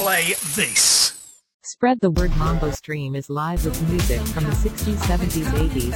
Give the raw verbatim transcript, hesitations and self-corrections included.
play this. Spread the Word Mambo stream is live with music from the sixties, seventies, eighties,